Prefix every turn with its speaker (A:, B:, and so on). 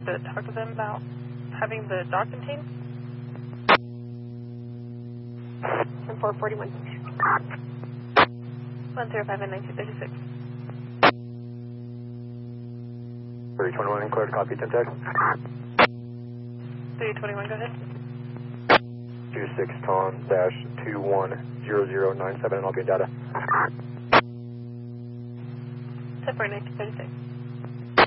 A: to talk to them about having the dog contained?
B: And 441.
A: 105 and 1936.
C: 321 cleared, copy, 10 tag.
A: 321, go ahead.
C: 26 ton dash 210097, and I'll get data.
A: 10 for 1936.